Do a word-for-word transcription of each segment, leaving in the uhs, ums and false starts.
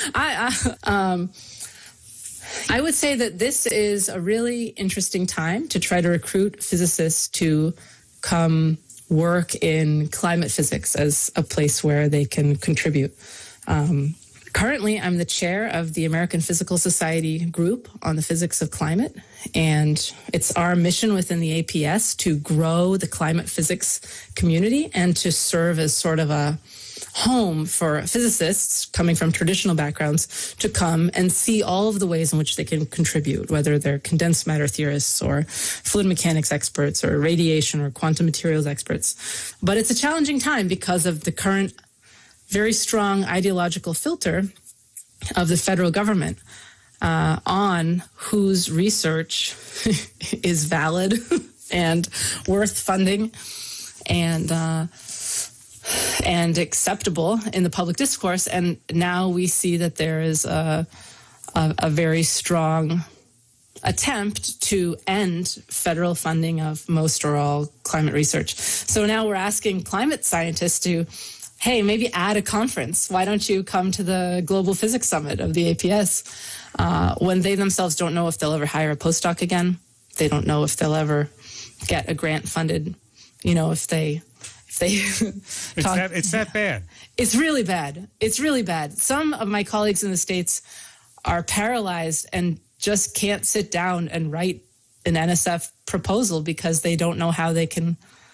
I, I, um, I would say that this is a really interesting time to try to recruit physicists to come work in climate physics as a place where they can contribute. Um, currently, I'm the chair of the American Physical Society group on the physics of climate, and it's our mission within the A P S to grow the climate physics community and to serve as sort of a home for physicists coming from traditional backgrounds to come and see all of the ways in which they can contribute, whether they're condensed matter theorists or fluid mechanics experts or radiation or quantum materials experts. But it's a challenging time because of the current very strong ideological filter of the federal government uh, on whose research is valid and worth funding and uh, and acceptable in the public discourse. And now we see that there is a, a, a very strong attempt to end federal funding of most or all climate research. So now we're asking climate scientists to, hey, maybe add a conference. Why don't you come to the Global Physics Summit of the A P S uh, when they themselves don't know if they'll ever hire a postdoc again. They don't know if they'll ever get a grant funded, you know, if they... They it's, talk, that, it's that bad. It's really bad. It's really bad. Some of my colleagues in the States are paralyzed and just can't sit down and write an N S F proposal because they don't know how they can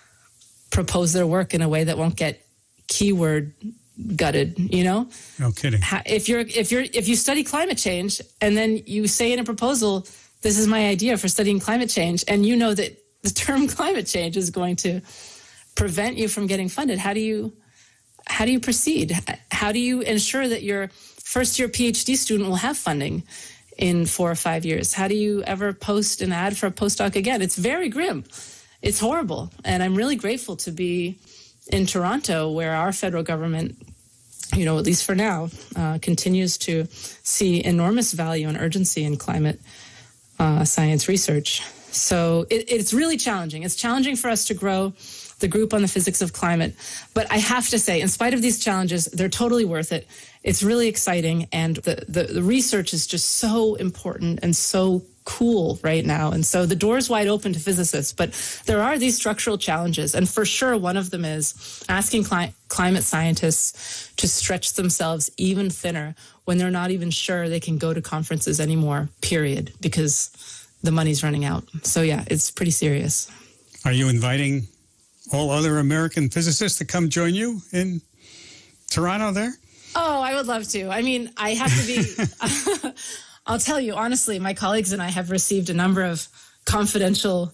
propose their work in a way that won't get keyword gutted, you know? No kidding. If you're if you're if you study climate change and then you say in a proposal, this is my idea for studying climate change, and you know that the term climate change is going to prevent you from getting funded, how do you how do you proceed? How do you ensure that your first year PhD student will have funding in four or five years? How do you ever post an ad for a postdoc again? It's very grim. It's horrible. And I'm really grateful to be in Toronto, where our federal government, you know, at least for now, uh, continues to see enormous value and urgency in climate uh, science research. So it, it's really challenging. It's challenging for us to grow the group on the physics of climate. But I have to say, in spite of these challenges, they're totally worth it. It's really exciting. And the, the, the research is just so important and so cool right now. And so the door's wide open to physicists. But there are these structural challenges. And for sure, one of them is asking cli- climate scientists to stretch themselves even thinner when they're not even sure they can go to conferences anymore, period, because the money's running out. So yeah, it's pretty serious. Are you inviting all other American physicists to come join you in Toronto there? Oh, I would love to. I mean, I have to be, I'll tell you, honestly, my colleagues and I have received a number of confidential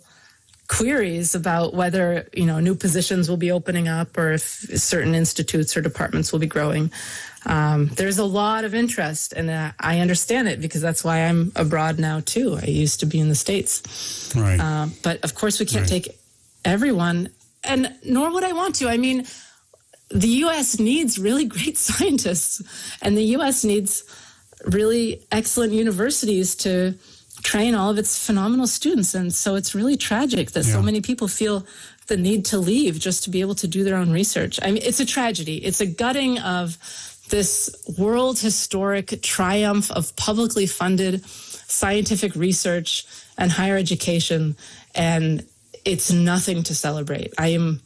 queries about whether, you know, new positions will be opening up or if certain institutes or departments will be growing. Um, there's a lot of interest, and uh, I understand it because that's why I'm abroad now, too. I used to be in the States. Right. Uh, but, of course, we can't right. take everyone, and nor would I want to. I mean, the U S needs really great scientists, and the U S needs really excellent universities to train all of its phenomenal students. And so it's really tragic that yeah. so many people feel the need to leave just to be able to do their own research. I mean, it's a tragedy. It's a gutting of this world historic triumph of publicly funded scientific research and higher education, and it's nothing to celebrate. I am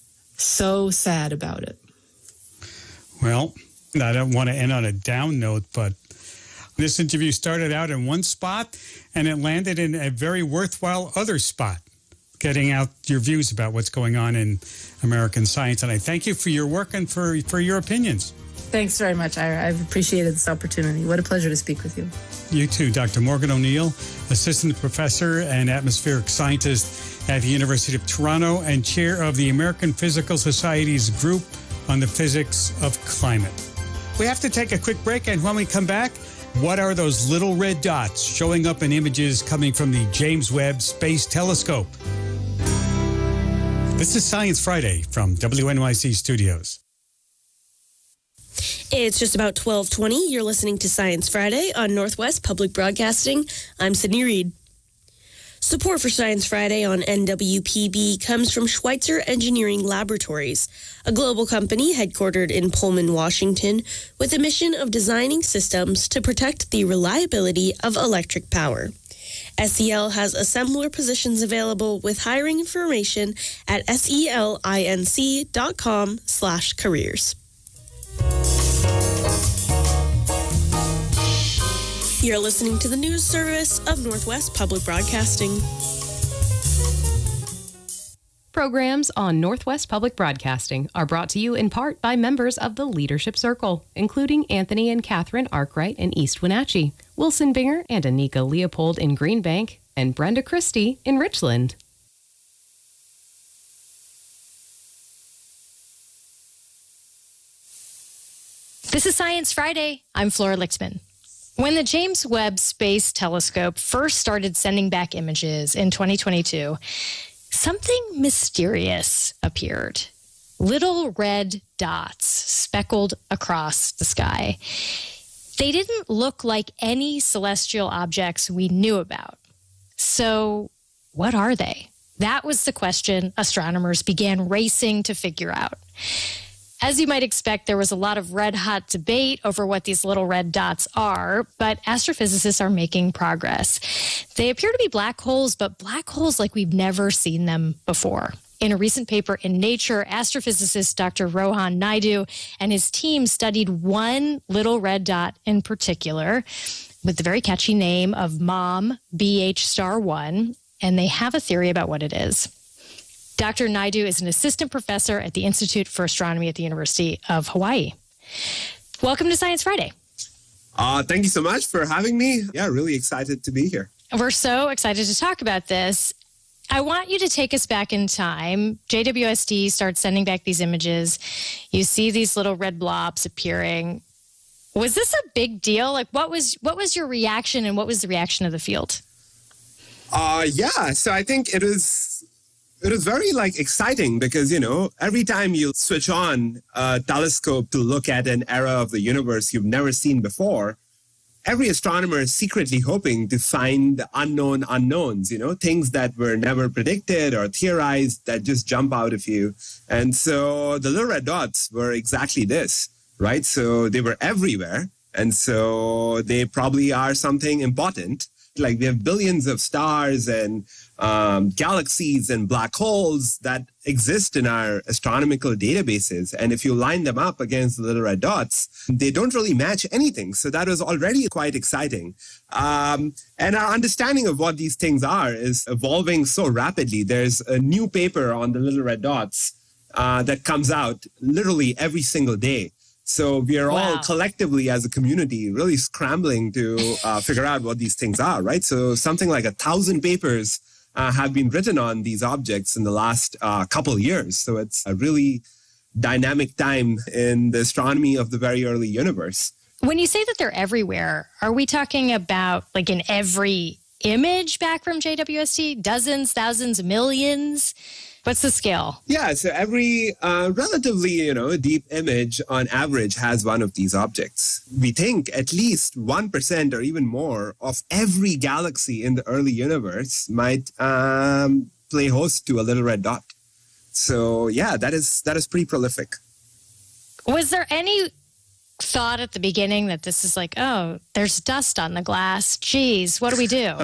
so sad about it. Well, I don't want to end on a down note, but this interview started out in one spot and it landed in a very worthwhile other spot, getting out your views about what's going on in American science. And I thank you for your work and for, for your opinions. Thanks very much, Ira. I've appreciated this opportunity. What a pleasure to speak with you. You too, Doctor Morgan O'Neill, Assistant Professor and Atmospheric Scientist at the University of Toronto and Chair of the American Physical Society's Group on the Physics of Climate. We have to take a quick break, and when we come back, what are those little red dots showing up in images coming from the James Webb Space Telescope? This is Science Friday from W N Y C Studios. It's just about twelve twenty. You're listening to Science Friday on Northwest Public Broadcasting. I'm Sydney Reed. Support for Science Friday on N W P B comes from Schweitzer Engineering Laboratories, a global company headquartered in Pullman, Washington, with a mission of designing systems to protect the reliability of electric power. S E L has assembler positions available with hiring information at selinc.com slash careers. You're listening to the news service of Northwest Public Broadcasting. Programs on Northwest Public Broadcasting are brought to you in part by members of the Leadership Circle, including Anthony and Catherine Arkwright in East Wenatchee, Wilson Binger and Anika Leopold in Greenbank, and Brenda Christie in Richland. This is Science Friday. I'm Flora Lichtman. When the James Webb Space Telescope first started sending back images in twenty twenty-two, something mysterious appeared. Little red dots speckled across the sky. They didn't look like any celestial objects we knew about. So, what are they? That was the question astronomers began racing to figure out. As you might expect, there was a lot of red-hot debate over what these little red dots are, but astrophysicists are making progress. They appear to be black holes, but black holes like we've never seen them before. In a recent paper in Nature, astrophysicist Doctor Rohan Naidu and his team studied one little red dot in particular with the very catchy name of MOM B H star one, and they have a theory about what it is. Doctor Naidu is an assistant professor at the Institute for Astronomy at the University of Hawaii. Welcome to Science Friday. Uh, thank you so much for having me. Yeah, really excited to be here. We're so excited to talk about this. I want you to take us back in time. J W S T starts sending back these images. You see these little red blobs appearing. Was this a big deal? Like, what was what was your reaction, and what was the reaction of the field? Uh, yeah, so I think it was... It was very, like, exciting because, you know, every time you switch on a telescope to look at an era of the universe you've never seen before, every astronomer is secretly hoping to find the unknown unknowns, you know, things that were never predicted or theorized that just jump out of you. And so the little red dots were exactly this, right? So they were everywhere. And so they probably are something important. Like, we have billions of stars and um, galaxies and black holes that exist in our astronomical databases. And if you line them up against the little red dots, they don't really match anything. So that was already quite exciting. Um, and our understanding of what these things are is evolving so rapidly. There's a new paper on the little red dots uh, that comes out literally every single day. So we are all wow. collectively as a community really scrambling to uh, figure out what these things are, right? So something like a thousand papers uh, have been written on these objects in the last uh, couple of years. So it's a really dynamic time in the astronomy of the very early universe. When you say that they're everywhere, are we talking about like in every image back from J W S T? Dozens, thousands, millions? What's the scale? Yeah, so every uh, relatively, you know, deep image on average has one of these objects. We think at least one percent or even more of every galaxy in the early universe might um, play host to a little red dot. So yeah, that is that is pretty prolific. Was there any thought at the beginning that this is like, oh, there's dust on the glass. Geez, what do we do?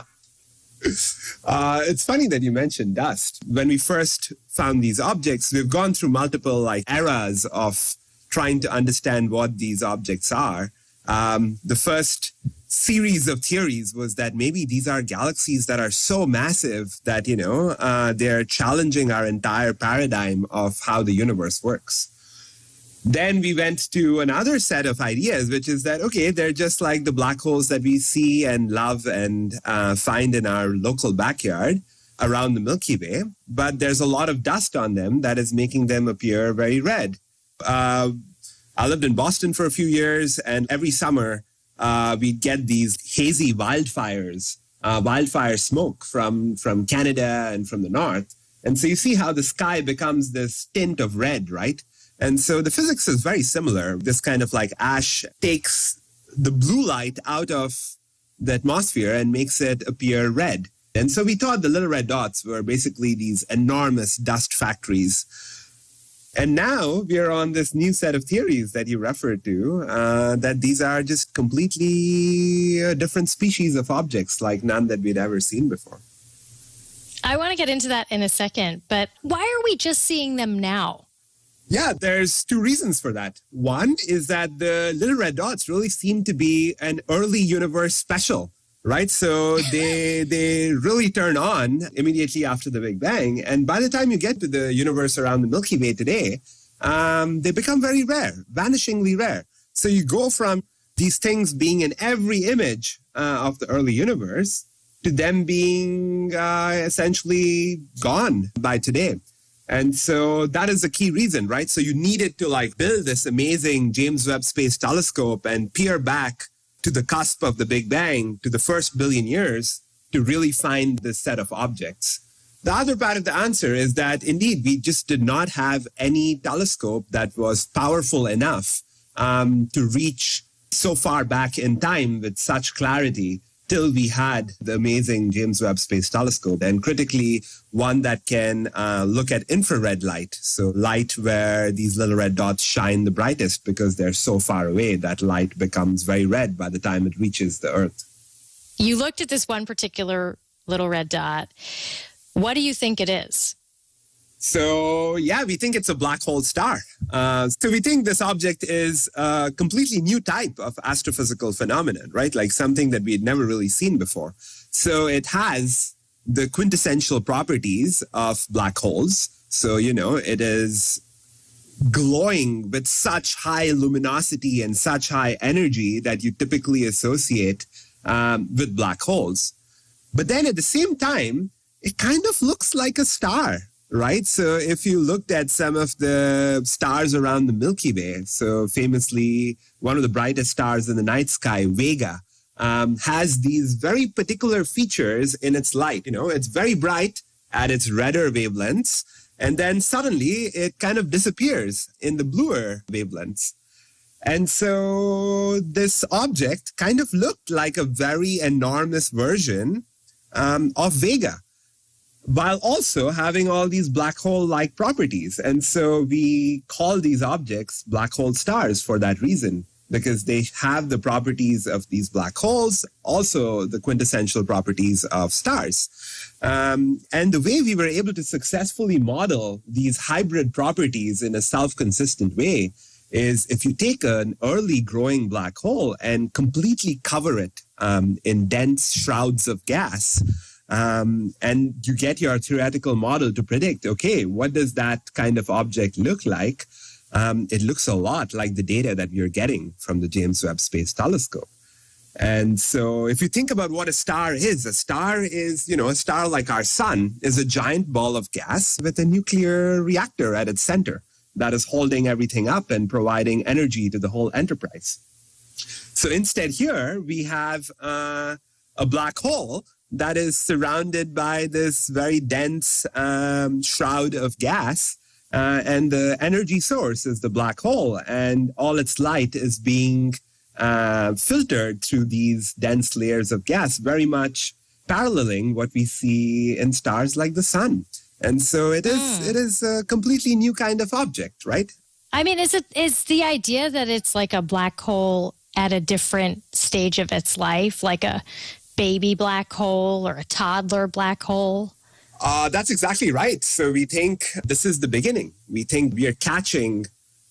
Uh, it's funny that you mentioned dust. When we first found these objects, we've gone through multiple like eras of trying to understand what these objects are. Um, the first series of theories was that maybe these are galaxies that are so massive that, you know, uh, they're challenging our entire paradigm of how the universe works. Then we went to another set of ideas, which is that, okay, they're just like the black holes that we see and love and uh, find in our local backyard around the Milky Way. But there's a lot of dust on them that is making them appear very red. Uh, I lived in Boston for a few years, and every summer uh, we'd get these hazy wildfires, uh, wildfire smoke from, from Canada and from the north. And so you see how the sky becomes this tint of red, right? And so the physics is very similar. This kind of like ash takes the blue light out of the atmosphere and makes it appear red. And so we thought the little red dots were basically these enormous dust factories. And now we are on this new set of theories that you referred to, uh, that these are just completely uh, different species of objects, like none that we'd ever seen before. I want to get into that in a second, but why are we just seeing them now? Yeah, there's two reasons for that. One is that the little red dots really seem to be an early universe special, right? So they they really turn on immediately after the Big Bang. And by the time you get to the universe around the Milky Way today, um, they become very rare, vanishingly rare. So you go from these things being in every image uh, of the early universe to them being uh, essentially gone by today. And so that is the key reason, right? So you needed to like build this amazing James Webb Space Telescope and peer back to the cusp of the Big Bang, to the first billion years, to really find this set of objects. The other part of the answer is that indeed, we just did not have any telescope that was powerful enough um, to reach so far back in time with such clarity till we had the amazing James Webb Space Telescope, and critically, one that can uh, look at infrared light. So light where these little red dots shine the brightest because they're so far away that light becomes very red by the time it reaches the Earth. You looked at this one particular little red dot. What do you think it is? So, yeah, we think it's a black hole star. Uh, so we think this object is a completely new type of astrophysical phenomenon, right? Like something that we had never really seen before. So it has the quintessential properties of black holes. So, you know, it is glowing with such high luminosity and such high energy that you typically associate um, with black holes. But then at the same time, it kind of looks like a star. Right. So if you looked at some of the stars around the Milky Way, so famously one of the brightest stars in the night sky, Vega, um, has these very particular features in its light. You know, it's very bright at its redder wavelengths, and then suddenly it kind of disappears in the bluer wavelengths. And so this object kind of looked like a very enormous version um, of Vega, while also having all these black hole-like properties. And so we call these objects black hole stars for that reason, because they have the properties of these black holes, also the quintessential properties of stars. Um, and the way we were able to successfully model these hybrid properties in a self-consistent way is if you take an early growing black hole and completely cover it um, in dense shrouds of gas, Um, and you get your theoretical model to predict, okay, what does that kind of object look like? Um, it looks a lot like the data that we're getting from the James Webb Space Telescope. And so if you think about what a star is, a star is, you know, a star like our sun is a giant ball of gas with a nuclear reactor at its center that is holding everything up and providing energy to the whole enterprise. So instead here, we have uh, a black hole that is surrounded by this very dense um, shroud of gas. Uh, and the energy source is the black hole. And all its light is being uh, filtered through these dense layers of gas, very much paralleling what we see in stars like the sun. And so it is, mm. it is a completely new kind of object, right? I mean, is it is the idea that it's like a black hole at a different stage of its life, like a baby black hole or a toddler black hole? Uh, that's exactly right. So we think this is the beginning. We think we are catching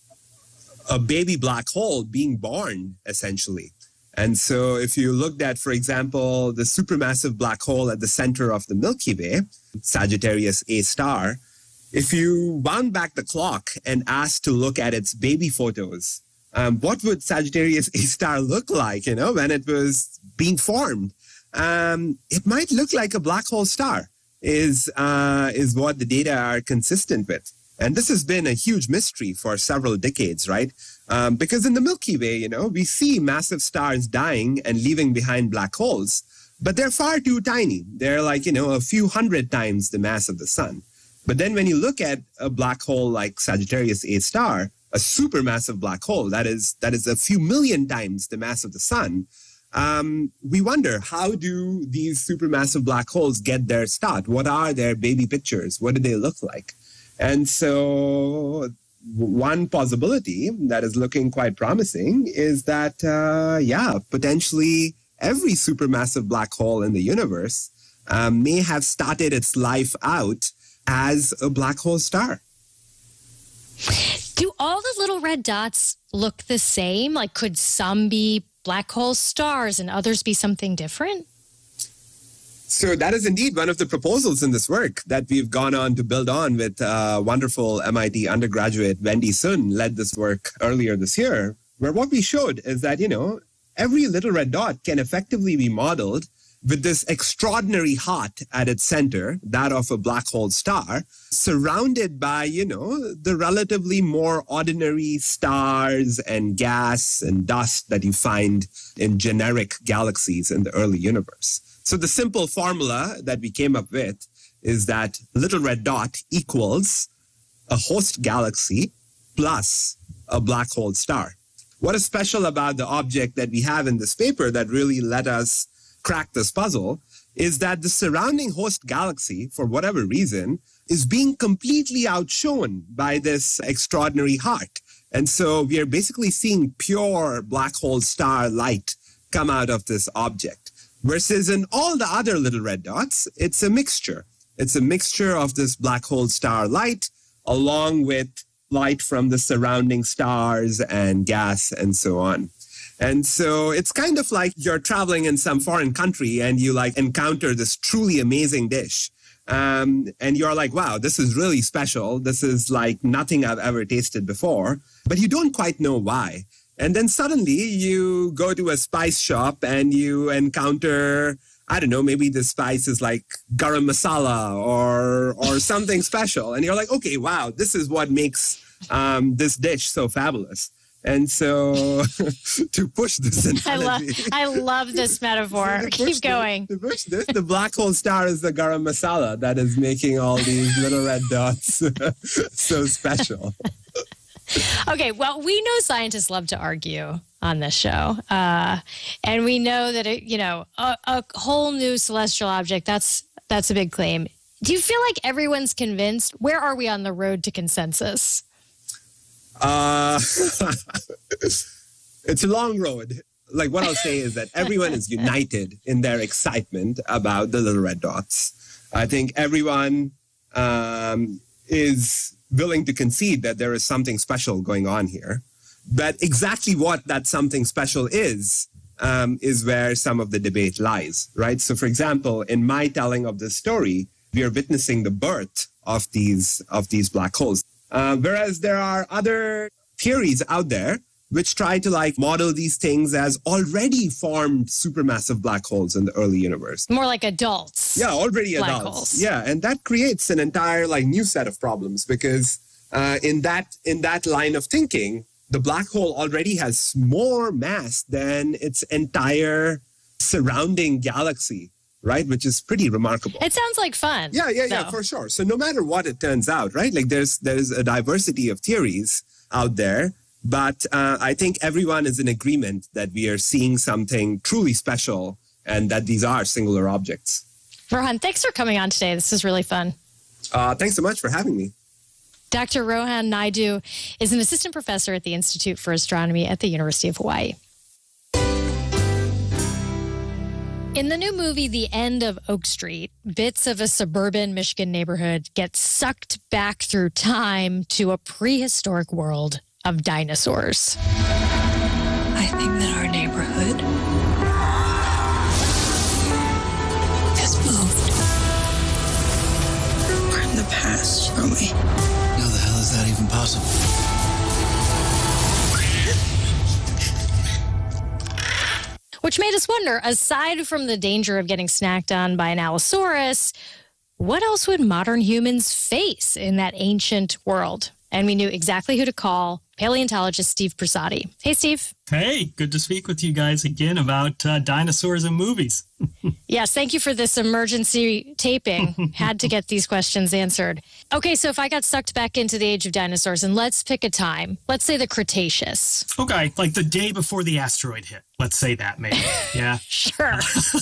a baby black hole being born, essentially. And so if you looked at, for example, the supermassive black hole at the center of the Milky Way, Sagittarius A star, if you wound back the clock and asked to look at its baby photos, um, what would Sagittarius A star look like, you know, when it was being formed? Um, it might look like a black hole star is, uh, is what the data are consistent with. And this has been a huge mystery for several decades, right? Um, because in the Milky Way, you know, we see massive stars dying and leaving behind black holes, but they're far too tiny. They're like, you know, a few hundred times the mass of the sun. But then when you look at a black hole like Sagittarius A star, a supermassive black hole, that is, that is a few million times the mass of the sun, um, we wonder, how do these supermassive black holes get their start? What are their baby pictures? What do they look like? And so one possibility that is looking quite promising is that, uh, yeah, potentially every supermassive black hole in the universe um, may have started its life out as a black hole star. Do all the little red dots look the same? Like, could some be black hole stars and others be something different? So that is indeed one of the proposals in this work that we've gone on to build on with uh, wonderful M I T undergraduate Wendy Sun led this work earlier this year, where what we showed is that, you know, every little red dot can effectively be modeled with this extraordinary heart at its center, that of a black hole star, surrounded by, you know, the relatively more ordinary stars and gas and dust that you find in generic galaxies in the early universe. So the simple formula that we came up with is that little red dot equals a host galaxy plus a black hole star. What is special about the object that we have in this paper that really let us crack this puzzle is that the surrounding host galaxy, for whatever reason, is being completely outshone by this extraordinary heart. And so we are basically seeing pure black hole star light come out of this object. Versus in all the other little red dots, it's a mixture. It's a mixture of this black hole star light along with light from the surrounding stars and gas and so on. And so it's kind of like you're traveling in some foreign country and you like encounter this truly amazing dish. Um, and you're like, wow, this is really special. This is like nothing I've ever tasted before, but you don't quite know why. And then suddenly you go to a spice shop and you encounter, I don't know, maybe the spice is like garam masala or or something special. And you're like, okay, wow, this is what makes um, this dish so fabulous. And so to push this analogy. I, lo- I love this metaphor. So Keep going. The, to push this, the black hole star is the garam masala that is making all these little red dots so special. Okay, well, we know scientists love to argue on this show. Uh, and we know that, it, you know, a, a whole new celestial object, that's that's a big claim. Do you feel like everyone's convinced? Where are we on the road to consensus? Uh, it's a long road. Like what I'll say is that everyone is united in their excitement about the little red dots. I think everyone um, is willing to concede that there is something special going on here. But exactly what that something special is, um, is where some of the debate lies, right? So for example, in my telling of this story, we are witnessing the birth of these, of these black holes. Uh, whereas there are other theories out there which try to like model these things as already formed supermassive black holes in the early universe. More like adults. Yeah, already black adults. Holes. Yeah, and that creates an entire like new set of problems because uh, in that in that line of thinking, the black hole already has more mass than its entire surrounding galaxy. Right, which is pretty remarkable. It sounds like fun. Yeah, yeah, yeah, though. for sure. So no matter what it turns out, right? Like there's there's a diversity of theories out there, but uh, I think everyone is in agreement that we are seeing something truly special and that these are singular objects. Rohan, thanks for coming on today. This is really fun. Uh, thanks so much for having me. Doctor Rohan Naidu is an assistant professor at the Institute for Astronomy at the University of Hawaii. In the new movie, The End of Oak Street, bits of a suburban Michigan neighborhood get sucked back through time to a prehistoric world of dinosaurs. I think that our neighborhood has moved. We're in the past, aren't we? How the hell is that even possible? Which made us wonder, aside from the danger of getting snacked on by an Allosaurus, what else would modern humans face in that ancient world? and we knew exactly who to call, paleontologist Steve Prasadi. Hey, Steve. Hey, good to speak with you guys again about uh, dinosaurs and movies. Yes, thank you for this emergency taping. Had to get these questions answered. Okay, so if I got sucked back into the age of dinosaurs, and let's pick a time. Let's say the Cretaceous. Okay, like the day before the asteroid hit. Let's say that, maybe. Yeah. Sure.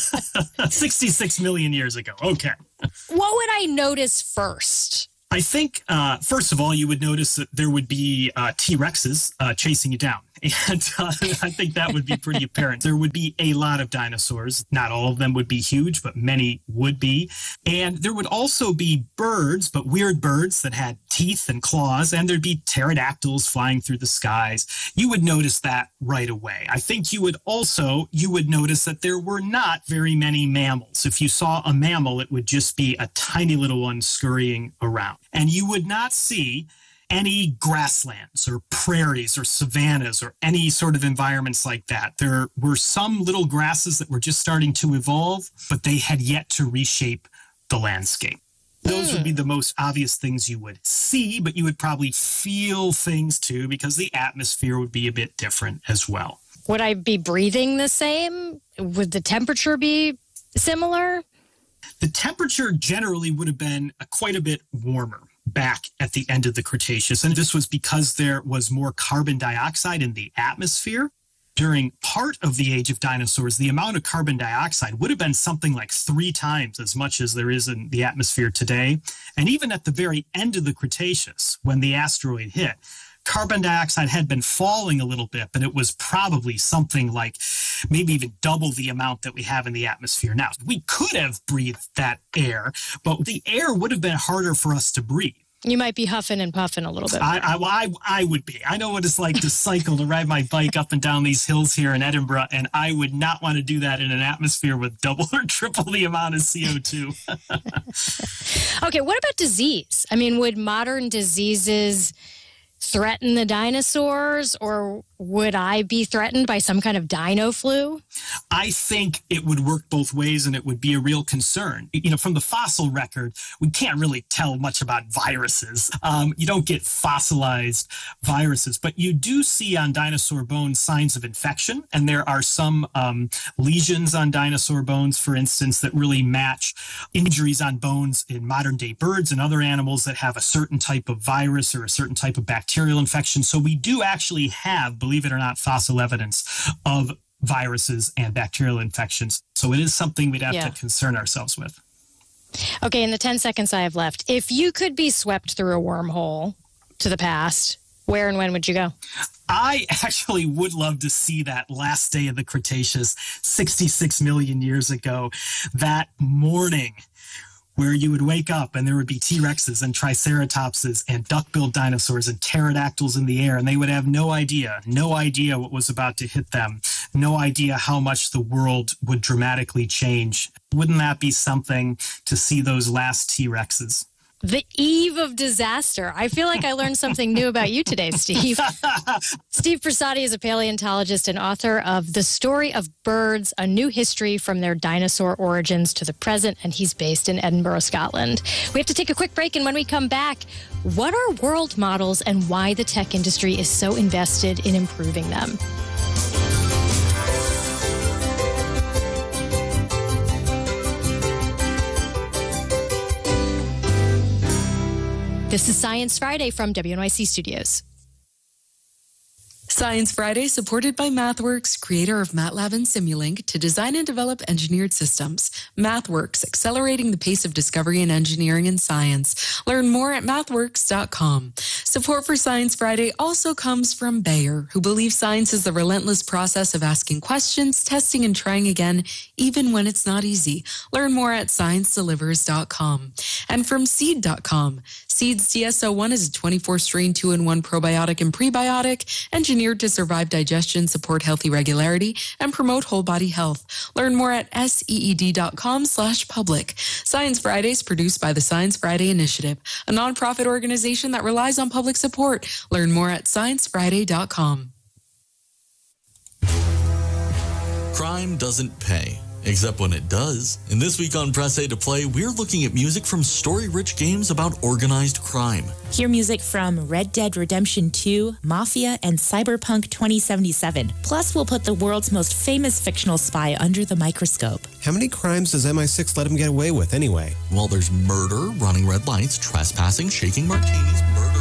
sixty-six million years ago. Okay. What would I notice first? I think, uh, first of all, you would notice that there would be uh, T-Rexes uh, chasing you down. And uh, I think that would be pretty apparent. There would be a lot of dinosaurs. Not all of them would be huge, but many would be. And there would also be birds, but weird birds that had teeth and claws. And there'd be pterodactyls flying through the skies. You would notice that right away. I think you would also, you would notice that there were not very many mammals. If you saw a mammal, it would just be a tiny little one scurrying around. And you would not see any grasslands or prairies or savannas or any sort of environments like that. There were some little grasses that were just starting to evolve, but they had yet to reshape the landscape. Those would be the most obvious things you would see, but you would probably feel things too, because the atmosphere would be a bit different as well. Would I be breathing the same? Would the temperature be similar? The temperature generally would have been quite a bit warmer back at the end of the Cretaceous. And this was because there was more carbon dioxide in the atmosphere. During part of the age of dinosaurs, the amount of carbon dioxide would have been something like three times as much as there is in the atmosphere today. And even at the very end of the Cretaceous, when the asteroid hit, carbon dioxide had been falling a little bit, but it was probably something like maybe even double the amount that we have in the atmosphere now. We could have breathed that air, but the air would have been harder for us to breathe. You might be huffing and puffing a little bit. I, I, I, I would be. I know what it's like to cycle, to ride my bike up and down these hills here in Edinburgh, and I would not want to do that in an atmosphere with double or triple the amount of C O two. Okay, what about disease? I mean, would modern diseases threaten the dinosaurs, or would I be threatened by some kind of dino flu? I think it would work both ways, and it would be a real concern. You know, from the fossil record, we can't really tell much about viruses. Um, you don't get fossilized viruses, but you do see on dinosaur bones signs of infection, and there are some um, lesions on dinosaur bones, for instance, that really match injuries on bones in modern-day birds and other animals that have a certain type of virus or a certain type of bacterial infection. So we do actually have, believe it or not, fossil evidence of viruses and bacterial infections. So it is something we'd have Yeah. to concern ourselves with. Okay, in the ten seconds I have left, if you could be swept through a wormhole to the past, where and when would you go? I actually would love to see that last day of the Cretaceous, sixty-six million years ago, that morning where you would wake up and there would be T-Rexes and Triceratopses and duck-billed dinosaurs and pterodactyls in the air, and they would have no idea, no idea what was about to hit them, no idea how much the world would dramatically change. Wouldn't that be something to see those last T-Rexes? The eve of disaster. I feel like I learned something new about you today, Steve. Steve Prasadi is a paleontologist and author of The Story of Birds, A New History from Their Dinosaur Origins to the Present, and he's based in Edinburgh, Scotland. We have to take a quick break, and when we come back, what are world models and why the tech industry is so invested in improving them? This is Science Friday from W N Y C Studios. Science Friday, supported by MathWorks, creator of MATLAB and Simulink, to design and develop engineered systems. MathWorks, accelerating the pace of discovery in engineering and science. Learn more at mathworks dot com. Support for Science Friday also comes from Bayer, who believes science is the relentless process of asking questions, testing, and trying again, even when it's not easy. Learn more at science delivers dot com. And from seed dot com. Seed's D S O one is a twenty-four strain two in one probiotic and prebiotic, engineered to survive digestion, support healthy regularity, and promote whole body health. Learn more at seed dot com slash public. Science Fridays produced by the Science Friday Initiative, a nonprofit organization that relies on public support. Learn more at science friday dot com. Crime doesn't pay. Except when it does. And this week on Press A to Play, we're looking at music from story-rich games about organized crime. Hear music from Red Dead Redemption two, Mafia, and Cyberpunk twenty seventy-seven. Plus, we'll put the world's most famous fictional spy under the microscope. How many crimes does M I six let him get away with anyway? Well, there's murder, running red lights, trespassing, shaking martinis, murder.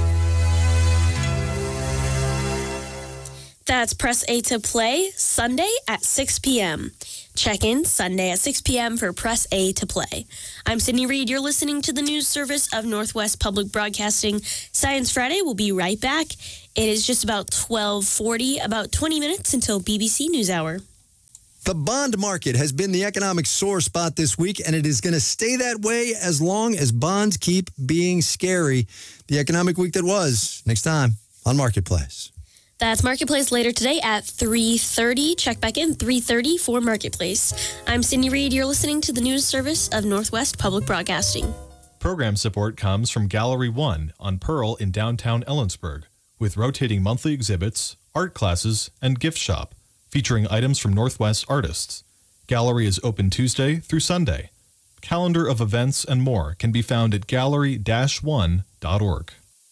That's Press A to Play, Sunday at six p.m. Check in Sunday at six p.m. for Press A to Play. I'm Sydney Reed. You're listening to the news service of Northwest Public Broadcasting. Science Friday will be right back. It is just about twelve forty, about twenty minutes until B B C NewsHour. The bond market has been the economic sore spot this week, and it is going to stay that way as long as bonds keep being scary. The economic week that was, next time on Marketplace. That's Marketplace later today at three thirty. Check back in three thirty for Marketplace. I'm Sydney Reed. You're listening to the news service of Northwest Public Broadcasting. Program support comes from Gallery One on Pearl in downtown Ellensburg, with rotating monthly exhibits, art classes, and gift shop, featuring items from Northwest artists. Gallery is open Tuesday through Sunday. Calendar of events and more can be found at gallery dash one dot org.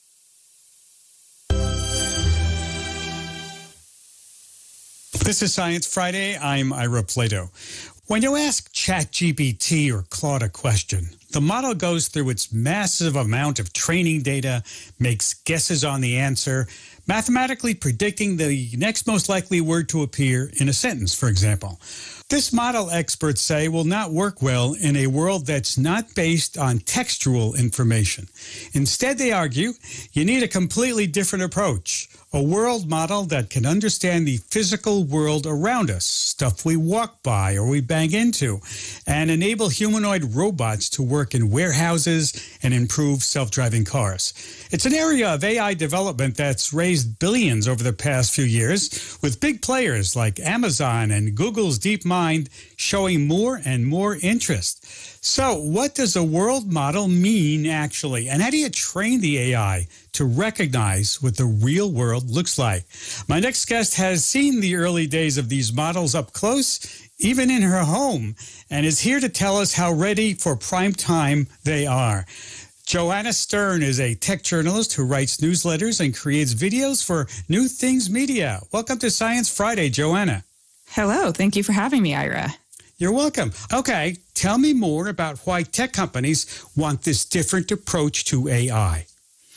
This is Science Friday. I'm Ira Plato. When you ask ChatGPT or Claude a question, the model goes through its massive amount of training data, makes guesses on the answer, mathematically predicting the next most likely word to appear in a sentence, for example. This model, experts say, will not work well in a world that's not based on textual information. Instead, they argue, you need a completely different approach, a world model that can understand the physical world around us, stuff we walk by or we bang into, and enable humanoid robots to work in warehouses and improve self-driving cars. It's an area of A I development that's raised billions over the past few years, with big players like Amazon and Google's DeepMind showing more and more interest. So what does a world model mean, actually? And how do you train the A I to recognize what the real world looks like? My next guest has seen the early days of these models up close, even in her home, and is here to tell us how ready for prime time they are. Joanna Stern is a tech journalist who writes newsletters and creates videos for New Things Media. Welcome to Science Friday, Joanna. Hello. Thank you for having me, Ira. You're welcome. Okay, tell me more about why tech companies want this different approach to A I.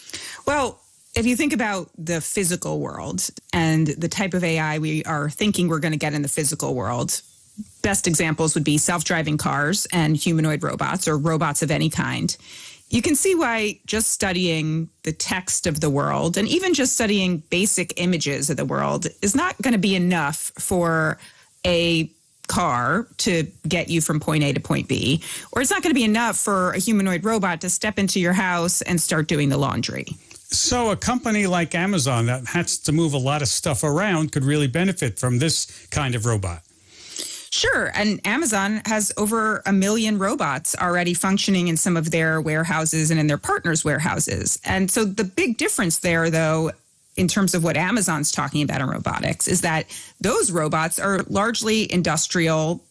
Well, if you think about the physical world and the type of A I we are thinking we're going to get in the physical world, best examples would be self-driving cars and humanoid robots or robots of any kind. You can see why just studying the text of the world and even just studying basic images of the world is not going to be enough for a car to get you from point A to point B, or it's not going to be enough for a humanoid robot to step into your house and start doing the laundry. So a company like Amazon that has to move a lot of stuff around could really benefit from this kind of robot. Sure. And Amazon has over a million robots already functioning in some of their warehouses and in their partners' warehouses. And so the big difference there, though, in terms of what Amazon's talking about in robotics, is that those robots are largely industrial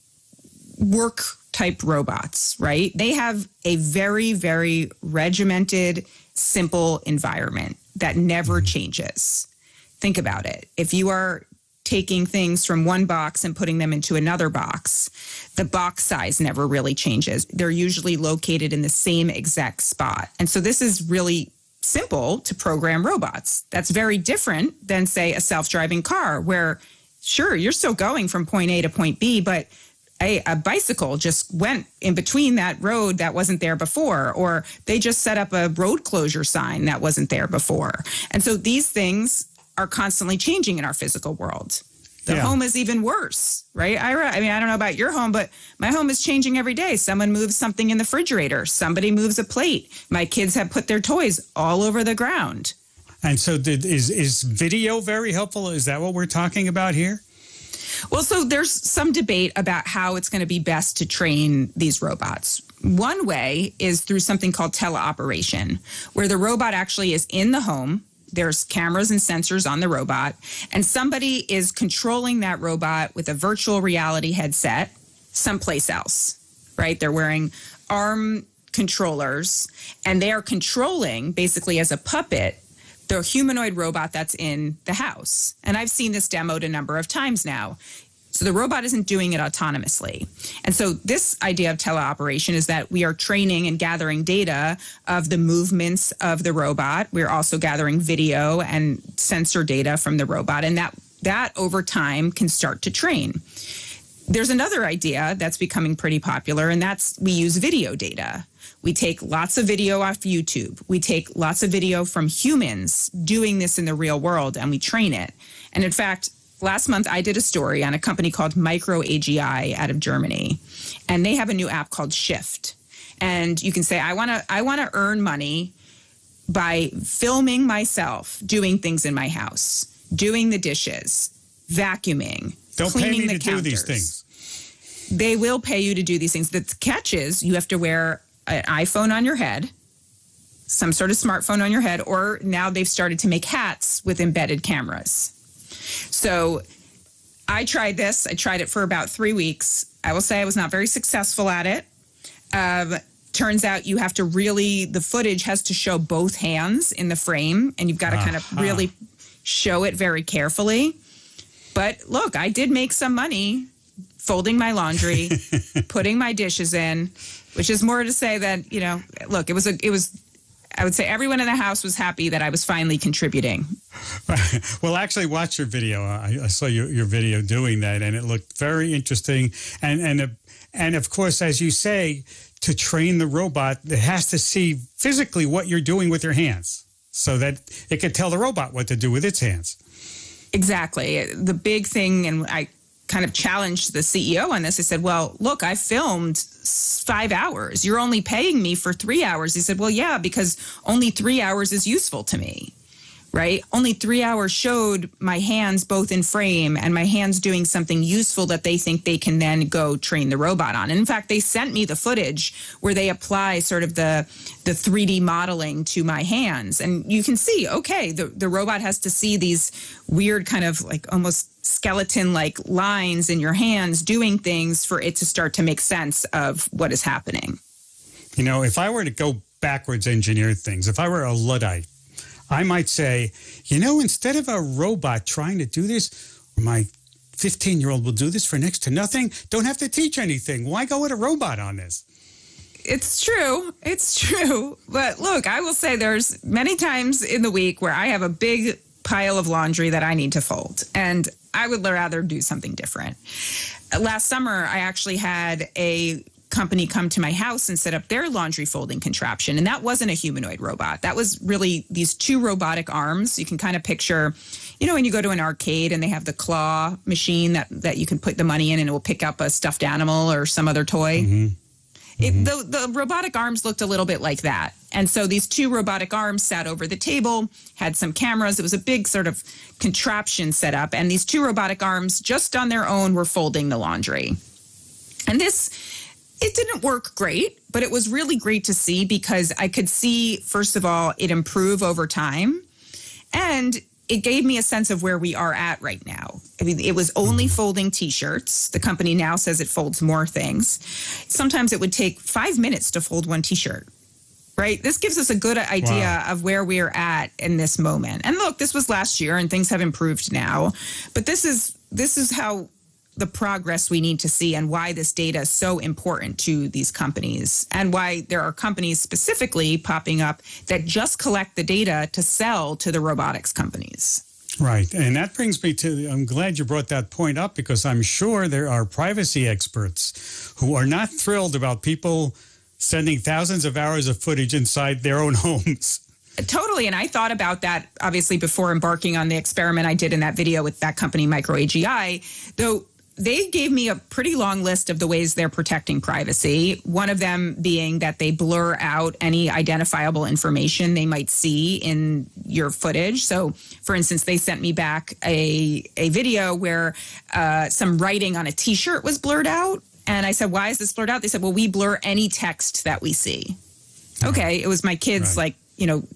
work type robots, right? They have a very, very regimented, simple environment that never changes. Think about it. If you are taking things from one box and putting them into another box, the box size never really changes. They're usually located in the same exact spot. And so this is really simple to program robots. That's very different than, say, a self-driving car where, sure, you're still going from point A to point B, but a, a bicycle just went in between that road that wasn't there before, or they just set up a road closure sign that wasn't there before. And so these things are constantly changing in our physical world. The yeah. home is even worse, right, Ira? I mean, I don't know about your home, but my home is changing every day. Someone moves something in the refrigerator. Somebody moves a plate. My kids have put their toys all over the ground. And so did, is, is video very helpful? Is that what we're talking about here? Well, so there's some debate about how it's going to be best to train these robots. One way is through something called teleoperation, where the robot actually is in the home. There's cameras and sensors on the robot, and somebody is controlling that robot with a virtual reality headset. someplace else, right? They're wearing arm controllers, and they are controlling, basically as a puppet, the humanoid robot that's in the house. And I've seen this demoed a number of times now. So the robot isn't doing it autonomously. And so this idea of teleoperation is that we are training and gathering data of the movements of the robot. We're also gathering video and sensor data from the robot, and that that over time can start to train. There's another idea that's becoming pretty popular, and that's we use video data. We take lots of video off YouTube. We take lots of video from humans doing this in the real world, and we train it. And in fact, last month I did a story on a company called Micro A G I out of Germany, and they have a new app called Shift. And you can say, I want to I want to earn money by filming myself doing things in my house, doing the dishes, vacuuming, Don't cleaning pay me the to counters. do these things. They will pay you to do these things. The catch is you have to wear an iPhone on your head, some sort of smartphone on your head, or now they've started to make hats with embedded cameras. So I tried this. I tried it for about three weeks. I will say I was not very successful at it. Um, turns out you have to really, the footage has to show both hands in the frame, and you've got to uh-huh. kind of really show it very carefully. But look, I did make some money folding my laundry, putting my dishes in, which is more to say that, you know, look, it was a, it was, I would say everyone in the house was happy that I was finally contributing. Well, actually, watch your video. I, I saw your, your video doing that, and it looked very interesting. And and uh, and of course, as you say, to train the robot, it has to see physically what you're doing with your hands, so that it can tell the robot what to do with its hands. Exactly. The big thing, and I kind of challenged the C E O on this. I said, well, look, I filmed five hours. You're only paying me for three hours. He said, well, yeah, because only three hours is useful to me, right? Only three hours showed my hands both in frame and my hands doing something useful that they think they can then go train the robot on. And in fact, they sent me the footage where they apply sort of the the three D modeling to my hands. And you can see, okay, the, the robot has to see these weird kind of like almost skeleton-like lines in your hands doing things for it to start to make sense of what is happening. You know, if I were to go backwards engineer things, if I were a Luddite, I might say, you know, instead of a robot trying to do this, my fifteen-year-old will do this for next to nothing. Don't have to teach anything. Why go with a robot on this? It's true. It's true. But look, I will say there's many times in the week where I have a big pile of laundry that I need to fold, and I would rather do something different. Last summer, I actually had a company come to my house and set up their laundry folding contraption. And that wasn't a humanoid robot. That was really these two robotic arms. You can kind of picture, you know, when you go to an arcade and they have the claw machine that, that you can put the money in and it will pick up a stuffed animal or some other toy. Mm-hmm. It, the, the robotic arms looked a little bit like that. And so these two robotic arms sat over the table, had some cameras. It was a big sort of contraption set up. And these two robotic arms just on their own were folding the laundry. And this, it didn't work great, but it was really great to see because I could see, first of all, it improve over time. And it gave me a sense of where we are at right now. I mean, it was only folding T-shirts. The company now says it folds more things. Sometimes it would take five minutes to fold one T-shirt, right? This gives us a good idea wow. of where we're at in this moment. And look, this was last year and things have improved now. But this is this is how the progress we need to see and why this data is so important to these companies and why there are companies specifically popping up that just collect the data to sell to the robotics companies. Right. And that brings me to, I'm glad you brought that point up because I'm sure there are privacy experts who are not thrilled about people sending thousands of hours of footage inside their own homes. Totally. And I thought about that, obviously, before embarking on the experiment I did in that video with that company, Micro A G I, though they gave me a pretty long list of the ways they're protecting privacy. One of them being that they blur out any identifiable information they might see in your footage. So, for instance, they sent me back a, a video where uh, some writing on a T-shirt was blurred out. And I said, why is this blurred out? They said, well, we blur any text that we see. Okay, it was my kids, right. like, you know,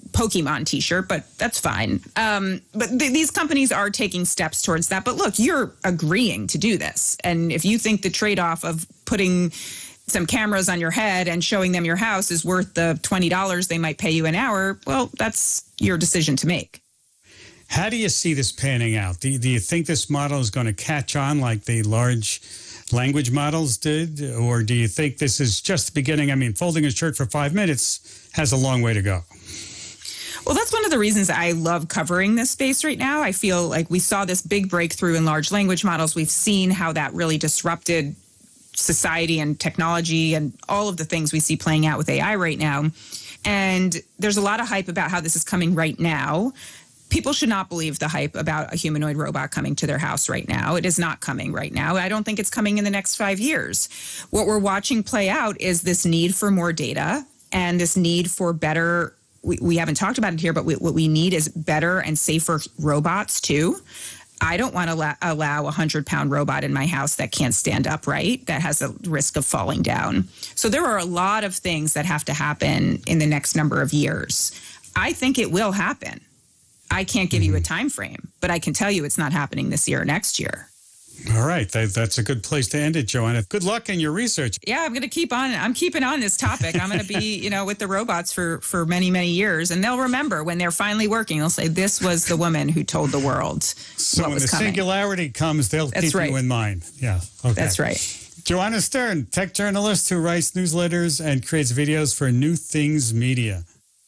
Pokemon t-shirt, but that's fine. Um, but th- these companies are taking steps towards that. But look, you're agreeing to do this. And if you think the trade-off of putting some cameras on your head and showing them your house is worth the twenty dollars they might pay you an hour, well, that's your decision to make. How do you see this panning out? Do, do you think this model is going to catch on like the large language models did? Or do you think this is just the beginning? I mean, folding a shirt for five minutes has a long way to go. Well, that's one of the reasons I love covering this space right now. I feel like we saw this big breakthrough in large language models. We've seen how that really disrupted society and technology and all of the things we see playing out with A I right now. And there's a lot of hype about how this is coming right now. People should not believe the hype about a humanoid robot coming to their house right now. It is not coming right now. I don't think it's coming in the next five years. What we're watching play out is this need for more data and this need for better. We, we haven't talked about it here, but we, what we need is better and safer robots too. I don't want to la- allow a hundred-pound robot in my house that can't stand upright, that has a risk of falling down. So there are a lot of things that have to happen in the next number of years. I think it will happen. I can't give you a time frame, but I can tell you it's not happening this year or next year. All right. That, that's a good place to end it, Joanna. Good luck in your research. Yeah, I'm going to keep on. I'm keeping on this topic. I'm going to be, you know, with the robots for, for many, many years. And they'll remember when they're finally working, they'll say, this was the woman who told the world so what when was the coming. Singularity comes, they'll That's keep right. you in mind. Yeah. Okay. That's right. Joanna Stern, tech journalist who writes newsletters and creates videos for New Things Media.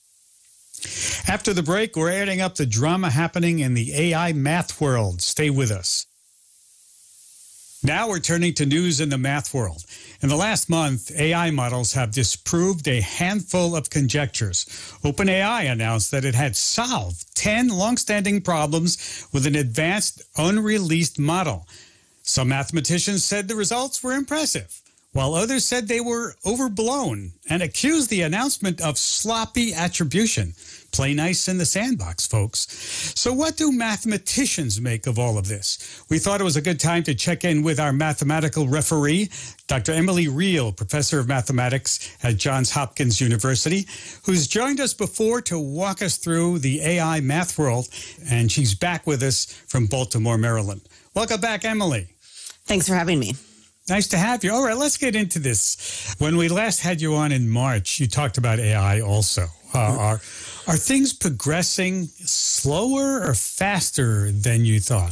After the break, we're adding up the drama happening in the A I math world. Stay with us. Now we're turning to news in the math world. In the last month, A I models have disproved a handful of conjectures. OpenAI announced that it had solved ten longstanding problems with an advanced, unreleased model. Some mathematicians said the results were impressive, while others said they were overblown and accused the announcement of sloppy attribution. Play nice in the sandbox, folks. So what do mathematicians make of all of this? We thought it was a good time to check in with our mathematical referee, Doctor Emily Riehl, professor of mathematics at Johns Hopkins University, who's joined us before to walk us through the A I math world, and she's back with us from Baltimore, Maryland. Welcome back, Emily. Thanks for having me. Nice to have you. All right, let's get into this. When we last had you on in March, you talked about A I also. Uh, are are things progressing slower or faster than you thought?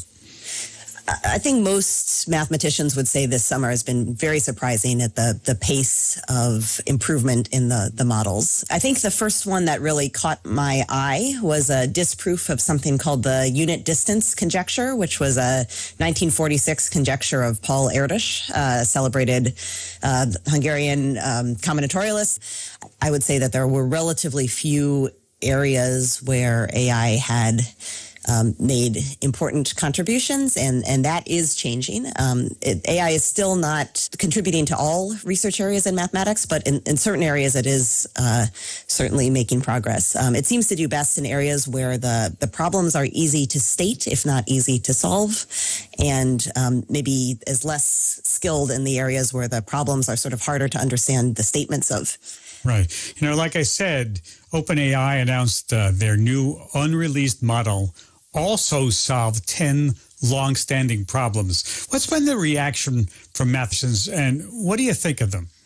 I think most mathematicians would say this summer has been very surprising at the, the pace of improvement in the, the models. I think the first one that really caught my eye was a disproof of something called the unit distance conjecture, which was a nineteen forty-six conjecture of Paul Erdős, uh, celebrated uh, Hungarian um, combinatorialist. I would say that there were relatively few areas where A I had Um, made important contributions, and, and that is changing. Um, it, A I is still not contributing to all research areas in mathematics, but in, in certain areas it is uh, certainly making progress. Um, it seems to do best in areas where the, the problems are easy to state, if not easy to solve, and um, maybe is less skilled in the areas where the problems are sort of harder to understand the statements of. Right. You know, like I said, OpenAI announced uh, their new unreleased model also solved ten long-standing problems. What's been the reaction from mathematicians, and what do you think of them?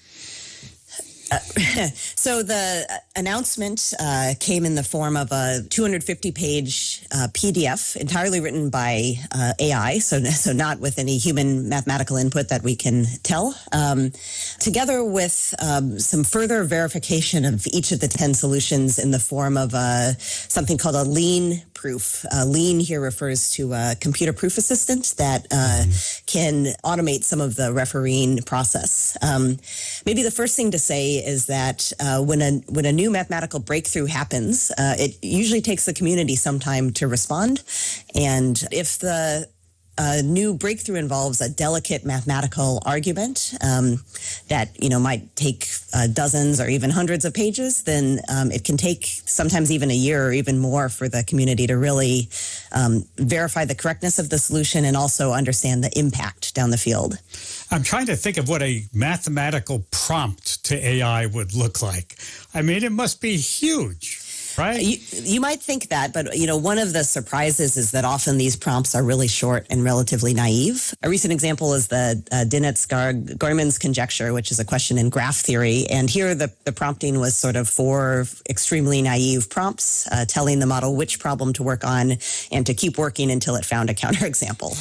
Uh, so the announcement uh, came in the form of a two hundred fifty page uh, P D F entirely written by uh, A I, so so not with any human mathematical input that we can tell, um, together with um, some further verification of each of the ten solutions in the form of uh, something called a lean proof. Uh, lean here refers to a computer proof assistant that uh, can automate some of the refereeing process. Um, maybe the first thing to say is that uh, when a when a new mathematical breakthrough happens, uh, it usually takes the community some time to respond. And if the uh, new breakthrough involves a delicate mathematical argument um, that you know might take uh, dozens or even hundreds of pages, then um, it can take sometimes even a year or even more for the community to really um, verify the correctness of the solution and also understand the impact down the field. I'm trying to think of what a mathematical prompt to A I would look like. I mean, it must be huge. Right. You, you might think that, but you know, one of the surprises is that often these prompts are really short and relatively naive. A recent example is the uh, Dinitz-Goermans conjecture, which is a question in graph theory. And here the, the prompting was sort of four extremely naive prompts, uh, telling the model which problem to work on and to keep working until it found a counterexample.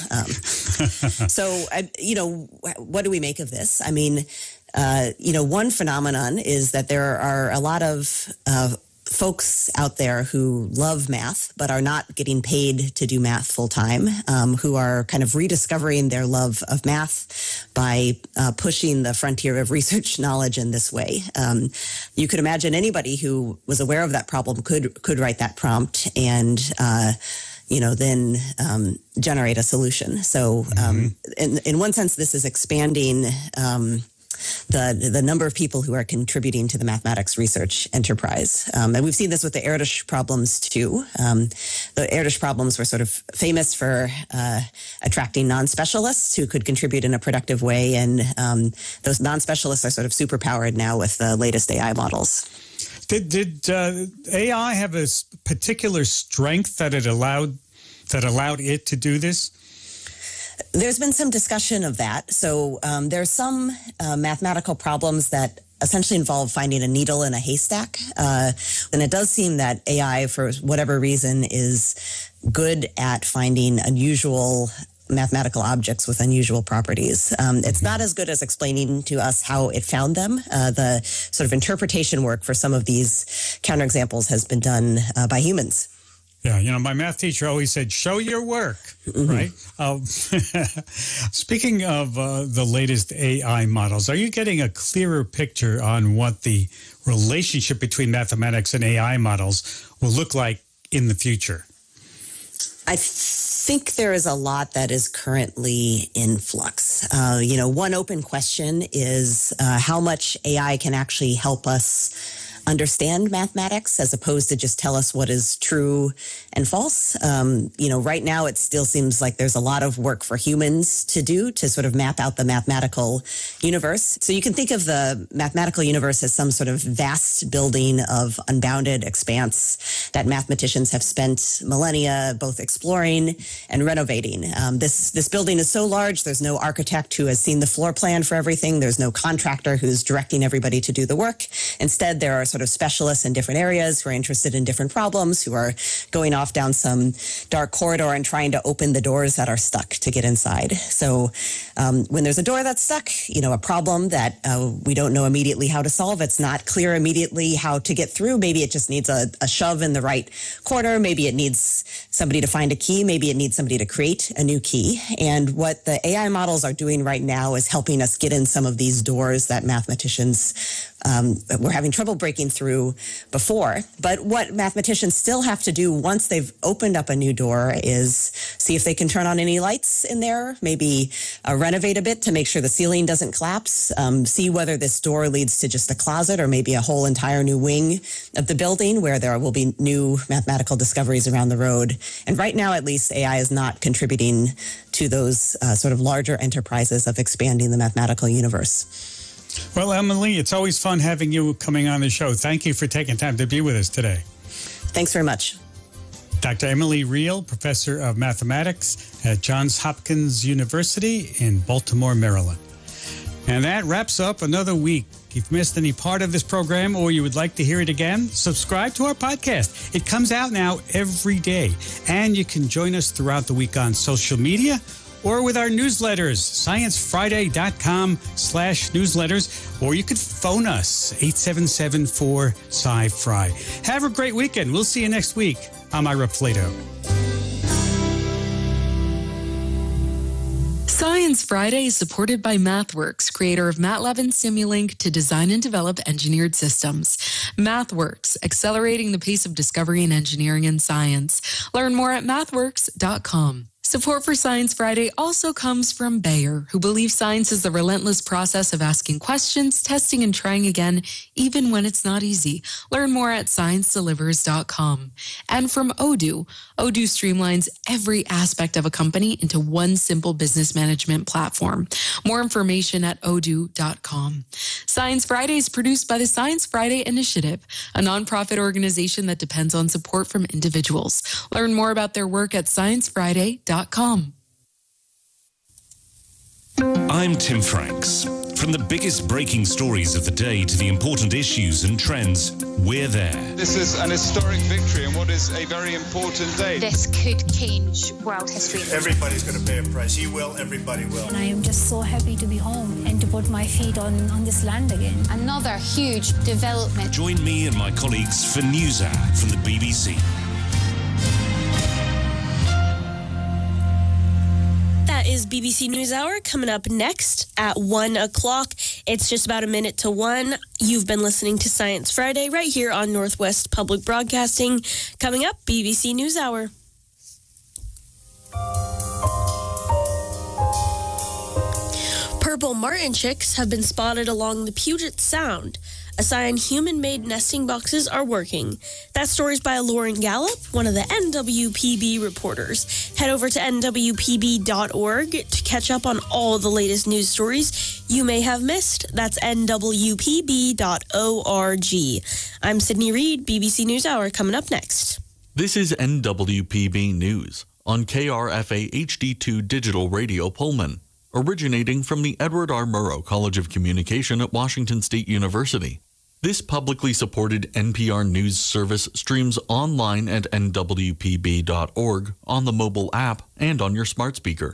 Um, so, I, you know, what do we make of this? I mean, uh, you know, one phenomenon is that there are a lot of uh, folks out there who love math but are not getting paid to do math full time, um, who are kind of rediscovering their love of math by uh, pushing the frontier of research knowledge in this way. Um, you could imagine anybody who was aware of that problem could could write that prompt and uh, you know, then um, generate a solution. So um, mm-hmm. in, in one sense, this is expanding um, the the number of people who are contributing to the mathematics research enterprise. Um, and we've seen this with the Erdős problems too. Um, the Erdős problems were sort of famous for uh, attracting non-specialists who could contribute in a productive way. And um, those non-specialists are sort of superpowered now with the latest A I models. Did, did uh, A I have a particular strength that it allowed that allowed it to do this? There's been some discussion of that. So um, there are some uh, mathematical problems that essentially involve finding a needle in a haystack. Uh, and it does seem that A I, for whatever reason, is good at finding unusual mathematical objects with unusual properties. Um, it's not as good as explaining to us how it found them. Uh, the sort of interpretation work for some of these counterexamples has been done uh, by humans. Yeah, you know, my math teacher always said, show your work, mm-hmm. right? Um, speaking of uh, the latest A I models, are you getting a clearer picture on what the relationship between mathematics and A I models will look like in the future? I think there is a lot that is currently in flux. Uh, you know, one open question is uh, how much A I can actually help us understand mathematics as opposed to just tell us what is true and false. Um, you know, right now it still seems like there's a lot of work for humans to do to sort of map out the mathematical universe. So you can think of the mathematical universe as some sort of vast building of unbounded expanse that mathematicians have spent millennia both exploring and renovating. Um, this, this building is so large, there's no architect who has seen the floor plan for everything. There's no contractor who's directing everybody to do the work. Instead, there are sort of specialists in different areas who are interested in different problems, who are going off down some dark corridor and trying to open the doors that are stuck to get inside. So um, when there's a door that's stuck, you know, a problem that uh, we don't know immediately how to solve, it's not clear immediately how to get through. Maybe it just needs a, a shove in the right corner. Maybe it needs somebody to find a key. Maybe it needs somebody to create a new key. And what the A I models are doing right now is helping us get in some of these doors that mathematicians Um, we're having trouble breaking through before. But what mathematicians still have to do once they've opened up a new door is see if they can turn on any lights in there, maybe uh, renovate a bit to make sure the ceiling doesn't collapse, um, see whether this door leads to just a closet or maybe a whole entire new wing of the building where there will be new mathematical discoveries around the road. And right now, at least, A I is not contributing to those uh, sort of larger enterprises of expanding the mathematical universe. Well, Emily, it's always fun having you coming on the show. Thank you for taking time to be with us today. Thanks very much. Doctor Emily Real, Professor of Mathematics at Johns Hopkins University in Baltimore, Maryland. And that wraps up another week. If you've missed any part of this program or you would like to hear it again, subscribe to our podcast. It comes out now every day. And you can join us throughout the week on social media or with our newsletters, sciencefriday.com slash newsletters, or you could phone us, eight seven seven four sci fry. Have a great weekend. We'll see you next week. I'm Ira Plato. Science Friday is supported by MathWorks, creator of MATLAB and Simulink to design and develop engineered systems. MathWorks, accelerating the pace of discovery in engineering and science. Learn more at mathworks dot com. Support for Science Friday also comes from Bayer, who believes science is the relentless process of asking questions, testing, and trying again, even when it's not easy. Learn more at science delivers dot com. And from Odoo. Odoo streamlines every aspect of a company into one simple business management platform. More information at odoo dot com. Science Friday is produced by the Science Friday Initiative, a nonprofit organization that depends on support from individuals. Learn more about their work at science friday dot com. I'm Tim Franks. From the biggest breaking stories of the day to the important issues and trends, we're there. This is an historic victory and what is a very important day. This could change world history. Everybody's going to pay a price. You will, everybody will. And I am just so happy to be home and to put my feet on, on this land again. Another huge development. Join me and my colleagues for NewsHour from the B B C. That is B B C NewsHour coming up next at one o'clock. It's just about a minute to one. You've been listening to Science Friday right here on Northwest Public Broadcasting. Coming up, B B C NewsHour. Purple martin chicks have been spotted along the Puget Sound, a sign human-made nesting boxes are working. That story's by Lauren Gallup, one of the N W P B reporters. Head over to N W P B dot org to catch up on all the latest news stories you may have missed. That's N W P B dot org. I'm Sydney Reed, B B C NewsHour, coming up next. This is N W P B News on K R F A H D two Digital Radio Pullman, originating from the Edward R. Murrow College of Communication at Washington State University. This publicly supported N P R News service streams online at N W P B dot org, on the mobile app, and on your smart speaker.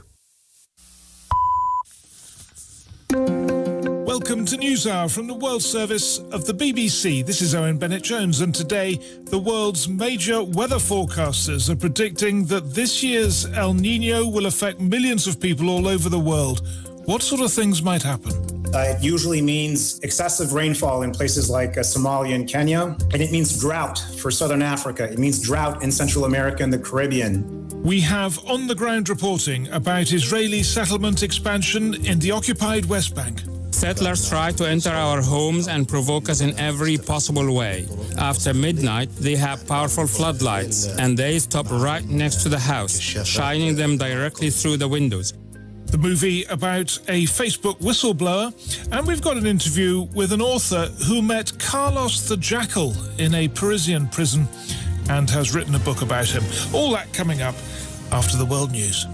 Welcome to NewsHour from the World Service of the B B C. This is Owen Bennett-Jones, and today the world's major weather forecasters are predicting that this year's El Niño will affect millions of people all over the world. What sort of things might happen? Uh, it usually means excessive rainfall in places like uh, Somalia and Kenya, and it means drought for Southern Africa. It means drought in Central America and the Caribbean. We have on-the-ground reporting about Israeli settlement expansion in the occupied West Bank. Settlers try to enter our homes and provoke us in every possible way. After midnight, they have powerful floodlights, and they stop right next to the house, shining them directly through the windows. The movie about a Facebook whistleblower, and we've got an interview with an author who met Carlos the Jackal in a Parisian prison and has written a book about him. All that coming up after the world news.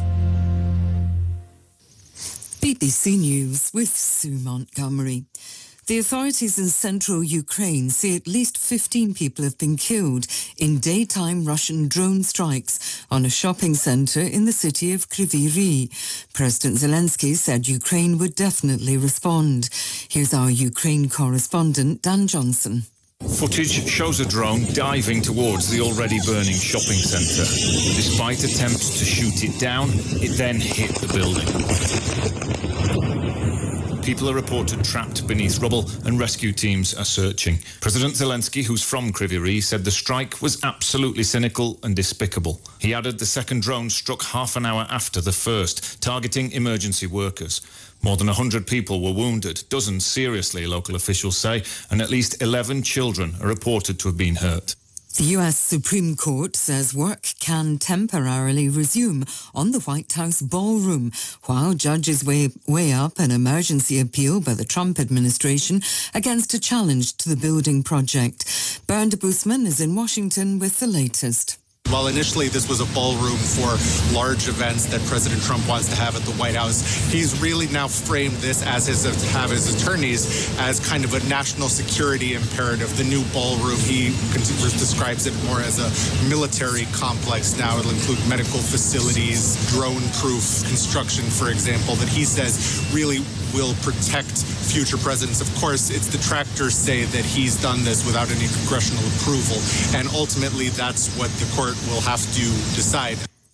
B B C News with Sue Montgomery. The authorities in central Ukraine say at least fifteen people have been killed in daytime Russian drone strikes on a shopping centre in the city of Kryvyi Rih. President Zelensky said Ukraine would definitely respond. Here's our Ukraine correspondent, Dan Johnson. Footage shows a drone diving towards the already burning shopping centre. Despite attempts to shoot it down, it then hit the building. People are reported trapped beneath rubble and rescue teams are searching. President Zelensky, who's from Kryvyi Rih, said the strike was absolutely cynical and despicable. He added the second drone struck half an hour after the first, targeting emergency workers. More than one hundred people were wounded, dozens seriously, local officials say, and at least eleven children are reported to have been hurt. The U S Supreme Court says work can temporarily resume on the White House ballroom while judges weigh, weigh up an emergency appeal by the Trump administration against a challenge to the building project. Bernd Busman is in Washington with the latest. While initially this was a ballroom for large events that President Trump wants to have at the White House, he's really now framed this, as his have his attorneys, as kind of a national security imperative. The new ballroom, he describes it more as a military complex now. It'll include medical facilities, drone-proof construction, for example, that he says really will protect future presidents. Of course, its detractors say that he's done this without any congressional approval, and ultimately that's what the court will have to decide.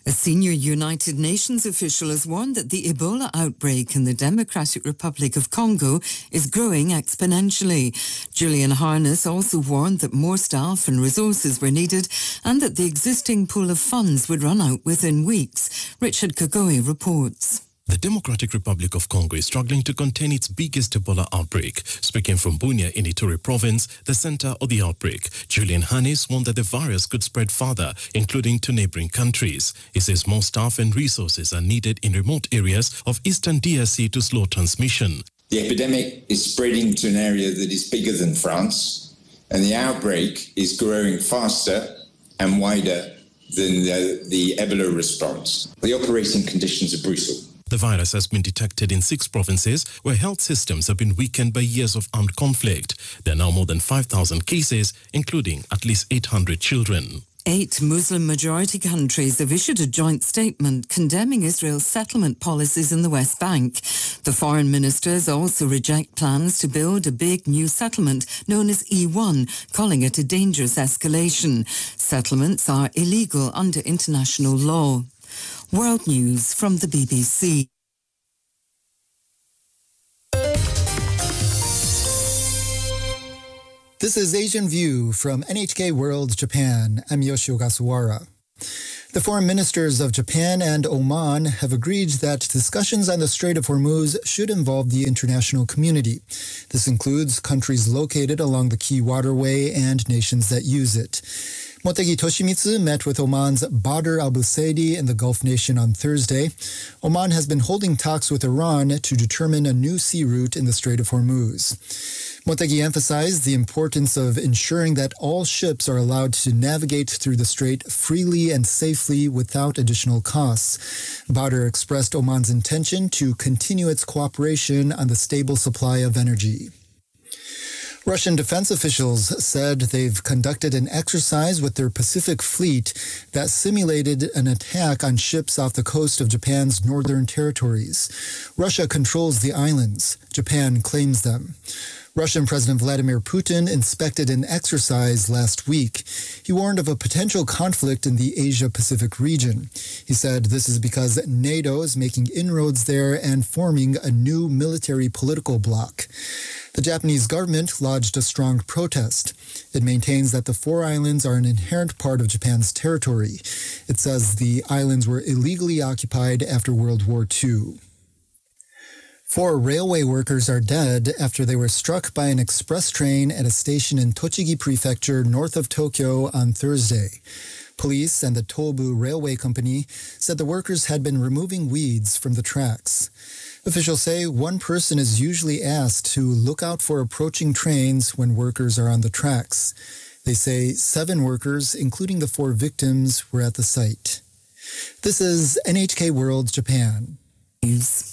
A senior United Nations official has warned that the Ebola outbreak in the Democratic Republic of Congo is growing exponentially. Julian Harness also warned that more staff and resources were needed and that the existing pool of funds would run out within weeks. Richard Kagoe reports. The Democratic Republic of Congo is struggling to contain its biggest Ebola outbreak. Speaking from Bunia in Ituri province, the center of the outbreak, Julian Hannes warned that the virus could spread further, including to neighboring countries. He says more staff and resources are needed in remote areas of eastern D R C to slow transmission. The epidemic is spreading to an area that is bigger than France, and the outbreak is growing faster and wider than the, the Ebola response. The operating conditions are brutal. The virus has been detected in six provinces where health systems have been weakened by years of armed conflict. There are now more than five thousand cases, including at least eight hundred children. Eight Muslim-majority countries have issued a joint statement condemning Israel's settlement policies in the West Bank. The foreign ministers also reject plans to build a big new settlement known as E one, calling it a dangerous escalation. Settlements are illegal under international law. World News from the B B C. This is Asian View from N H K World Japan. I'm Yoshio Gasuwara. The foreign ministers of Japan and Oman have agreed that discussions on the Strait of Hormuz should involve the international community. This includes countries located along the key waterway and nations that use it. Motegi Toshimitsu met with Oman's Badr al-Busaidi in the Gulf nation on Thursday. Oman has been holding talks with Iran to determine a new sea route in the Strait of Hormuz. Motegi emphasized the importance of ensuring that all ships are allowed to navigate through the strait freely and safely without additional costs. Badr expressed Oman's intention to continue its cooperation on the stable supply of energy. Russian defense officials said they've conducted an exercise with their Pacific Fleet that simulated an attack on ships off the coast of Japan's northern territories. Russia controls the islands. Japan claims them. Russian President Vladimir Putin inspected an exercise last week. He warned of a potential conflict in the Asia-Pacific region. He said this is because NATO is making inroads there and forming a new military political bloc. The Japanese government lodged a strong protest. It maintains that the four islands are an inherent part of Japan's territory. It says the islands were illegally occupied after World War Two. Four railway workers are dead after they were struck by an express train at a station in Tochigi Prefecture north of Tokyo on Thursday. Police and the Tobu Railway Company said the workers had been removing weeds from the tracks. Officials say one person is usually asked to look out for approaching trains when workers are on the tracks. They say seven workers, including the four victims, were at the site. This is N H K World Japan. News.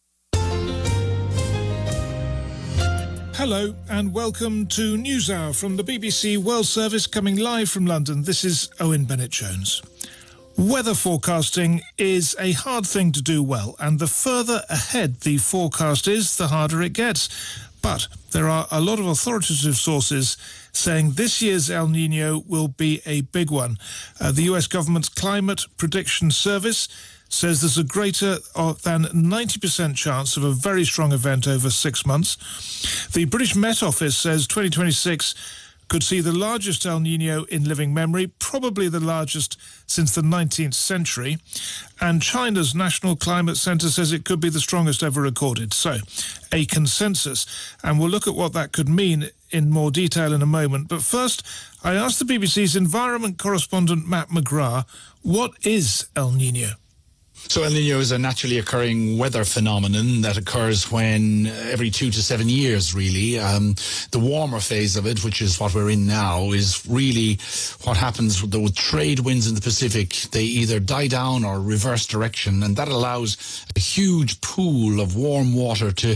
Hello and welcome to NewsHour from the B B C World Service, coming live from London. This is Owen Bennett-Jones. Weather forecasting is a hard thing to do well, and the further ahead the forecast is, the harder it gets. But there are a lot of authoritative sources saying this year's El Nino will be a big one. Uh, the U S government's Climate Prediction Service says there's a greater than ninety percent chance of a very strong event over six months. The British Met Office says twenty twenty-six could see the largest El Nino in living memory, probably the largest since the nineteenth century. And China's National Climate Center says it could be the strongest ever recorded. So, a consensus. And we'll look at what that could mean in more detail in a moment. But first, I asked the B B C's environment correspondent Matt McGrath, what is El Nino? So El Nino is a naturally occurring weather phenomenon that occurs when every two to seven years, really. Um, the warmer phase of it, which is what we're in now, is really what happens with the trade winds in the Pacific. They either die down or reverse direction, and that allows a huge pool of warm water to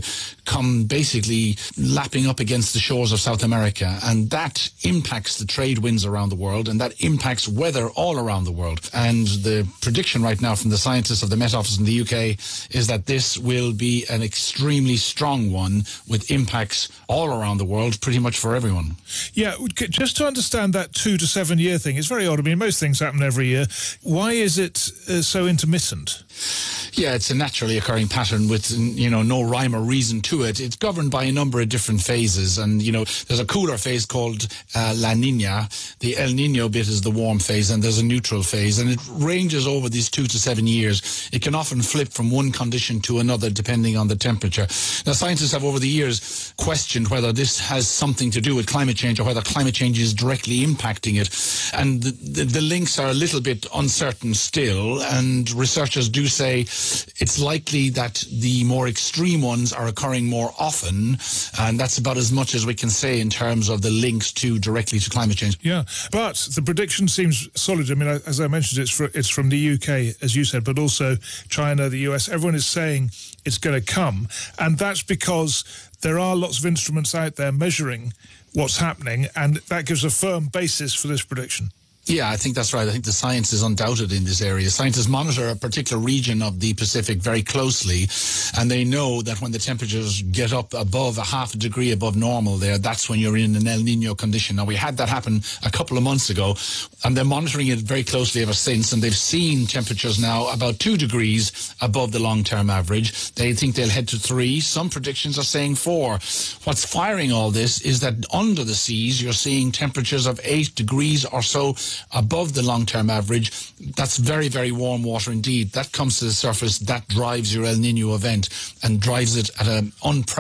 come basically lapping up against the shores of South America, and that impacts the trade winds around the world, and that impacts weather all around the world. And the prediction right now from the scientists of the Met Office in the U K is that this will be an extremely strong one with impacts all around the world, pretty much for everyone. Yeah, just to understand that two to seven year thing, it's very odd. I mean, most things happen every year. Why is it uh, so intermittent? Yeah, it's a naturally occurring pattern with, you know, no rhyme or reason to it. It's governed by a number of different phases. And, you know, there's a cooler phase called uh, La Nina. The El Nino bit is the warm phase, and there's a neutral phase. And it ranges over these two to seven years. It can often flip from one condition to another depending on the temperature. Now, scientists have over the years questioned whether this has something to do with climate change or whether climate change is directly impacting it. And the, the, the links are a little bit uncertain still. And researchers do say it's likely that the more extreme ones are occurring more often, and that's about as much as we can say in terms of the links to directly to climate change. Yeah, but the prediction seems solid. I mean, as I mentioned, it's, for, it's from the U K, as you said, but also China, the U S. Everyone is saying it's going to come, and that's because there are lots of instruments out there measuring what's happening, and that gives a firm basis for this prediction. Yeah, I think that's right. I think the science is undoubted in this area. Scientists monitor a particular region of the Pacific very closely, and they know that when the temperatures get up above a half a degree above normal there, that's when you're in an El Nino condition. Now, we had that happen a couple of months ago, and they're monitoring it very closely ever since, and they've seen temperatures now about two degrees above the long-term average. They think they'll head to three. Some predictions are saying four. What's firing all this is that under the seas, you're seeing temperatures of eight degrees or so above the long-term average. That's very, very warm water indeed. That comes to the surface, that drives your El Nino event and drives it at an unprecedented